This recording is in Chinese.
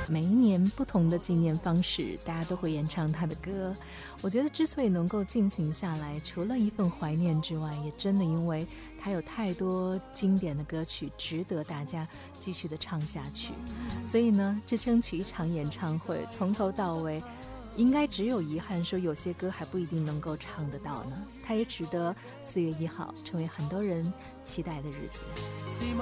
每一年不同的纪念方式，大家都会演唱他的歌。我觉得之所以能够进行下来，除了一份怀念之外，也真的因为他有太多经典的歌曲值得大家继续的唱下去。所以呢，支撑起一场演唱会从头到尾，应该只有遗憾说有些歌还不一定能够唱得到呢。它也值得4月1号成为很多人期待的日子。